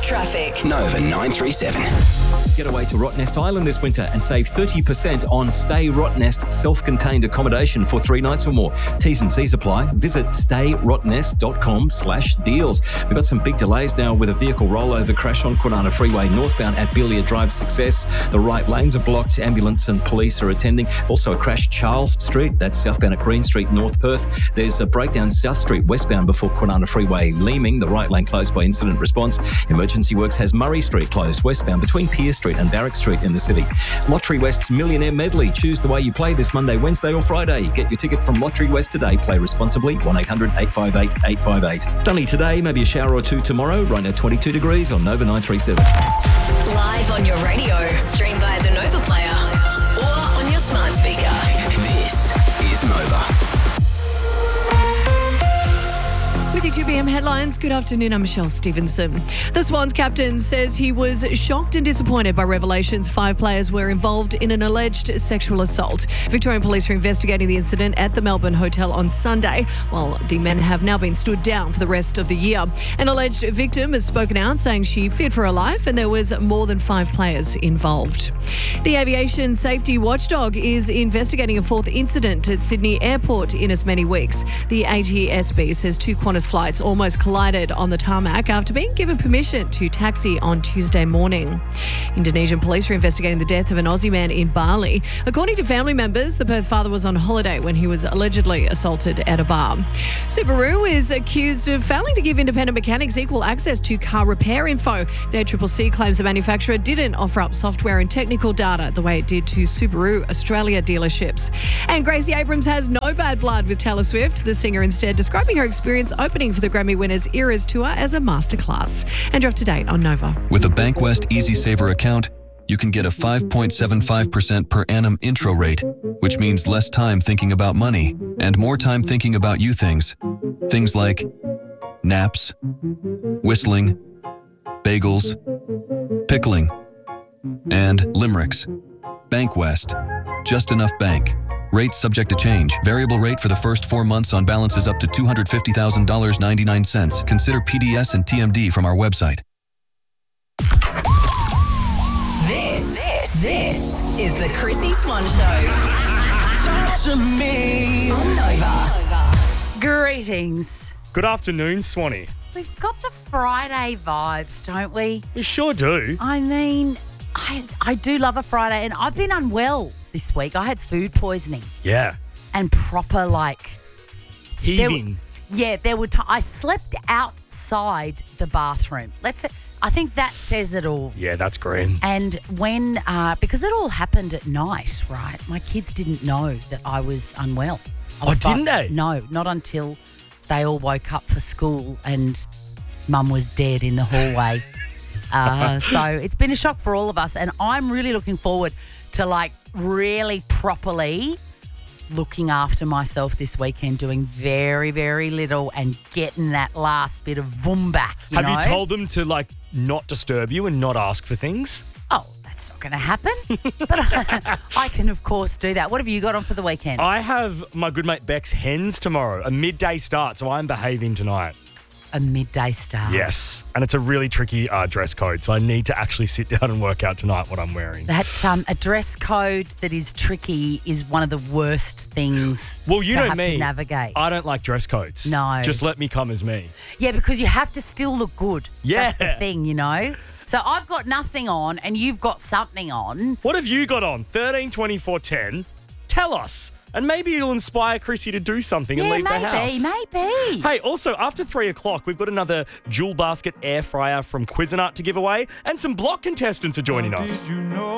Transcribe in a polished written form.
Traffic. Nova 937. Get away to Rottnest Island this winter and save 30% on Stay Rottnest self-contained accommodation for 3 nights or more. T's and C's apply. Visit stayrottnest.com/deals. We've got some big delays now with a vehicle rollover crash on Kwinana Freeway northbound at Belia Drive. Success. The right lanes are blocked. Ambulance and police are attending. Also a crash Charles Street. That's southbound at Green Street, North Perth. There's a breakdown South Street westbound before Kwinana Freeway Leeming. The right lane closed by incident response. Emergency Works has Murray Street closed westbound between Pier Street and Barrack Street in the city. Lottery West's Millionaire Medley. Choose the way you play this Monday, Wednesday or Friday. Get your ticket from Lottery West today. Play responsibly. 1-800-858-858. Funny today, maybe a shower or two tomorrow. Right now 22 degrees on Nova 937. Live on your radio. Stream via the Nova Player or on your smart speaker. This is Nova. With your 2 p.m. headlines, good afternoon, I'm Michelle Stevenson. The Swans captain says he was shocked and disappointed by revelations 5 players were involved in an alleged sexual assault. Victorian police are investigating the incident at the Melbourne Hotel on Sunday, while the men have now been stood down for the rest of the year. An alleged victim has spoken out, saying she feared for her life and there was more than 5 players involved. The aviation safety watchdog is investigating a 4th incident at Sydney Airport in as many weeks. The ATSB says 2 Qantas flights almost collided on the tarmac after being given permission to taxi on Tuesday morning. Indonesian police are investigating the death of an Aussie man in Bali. According to family members, the Perth father was on holiday when he was allegedly assaulted at a bar. Subaru is accused of failing to give independent mechanics equal access to car repair info. The ACCC claims the manufacturer didn't offer up software and technical data the way it did to Subaru Australia dealerships. And Gracie Abrams has no bad blood with Taylor Swift, the singer instead describing her experience opening for the Grammy Winners Eras Tour as a masterclass. And you're up to date on Nova. With a Bankwest Easy Saver account, you can get a 5.75% per annum intro rate, which means less time thinking about money and more time thinking about you things. Things like naps, whistling, bagels, pickling, and limericks. Bankwest. Just enough bank. Rates subject to change. Variable rate for the first 4 months on balances up to $250,000.99. Consider PDS and TMD from our website. This is the Chrissy Swan Show. Talk to me on Nova. Greetings. Good afternoon, Swanee. We've got the Friday vibes, don't we? We sure do. I mean, I do love a Friday, and I've been unwell this week. I had food poisoning. Yeah. And proper, heaving. I slept outside the bathroom. I think that says it all. Yeah, that's great. And when, because it all happened at night, right? My kids didn't know that I was unwell. Didn't they? No, not until they all woke up for school and Mum was dead in the hallway. So it's been a shock for all of us. And I'm really looking forward to really properly looking after myself this weekend, doing very, very little and getting that last bit of voom back. Have you told them to not disturb you and not ask for things? Oh, that's not going to happen. But I can, of course, do that. What have you got on for the weekend? I have my good mate Beck's hens tomorrow, a midday start, so I'm behaving tonight. A midday start. Yes, and it's a really tricky dress code, so I need to actually sit down and work out tonight what I'm wearing. That a dress code that is tricky is one of the worst things to navigate. I don't like dress codes. No. Just let me come as me. Yeah, because you have to still look good. Yeah. That's the thing, So I've got nothing on and you've got something on. What have you got on? 13 24 10. Tell us. And maybe it'll inspire Chrissy to do something and leave the house. Maybe. Hey, also, after 3 o'clock, we've got another Jewel Basket air fryer from Cuisinart to give away, and some block contestants are joining us.